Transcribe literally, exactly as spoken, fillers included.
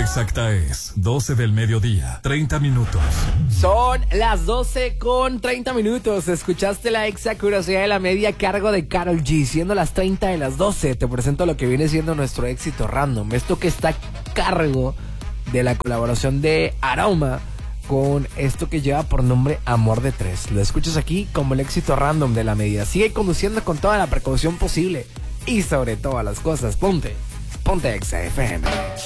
exacta es doce del mediodía, treinta minutos. Son las doce con treinta minutos. Escuchaste la exa curiosidad de la media a cargo de Karol G. Siendo las treinta de las doce, te presento lo que viene siendo nuestro éxito random. Esto que está a cargo de la colaboración de Aroma con esto que lleva por nombre Amor de Tres. Lo escuchas aquí como el éxito random de la media. Sigue conduciendo con toda la precaución posible y sobre todas las cosas, ponte, ponte Exa F M.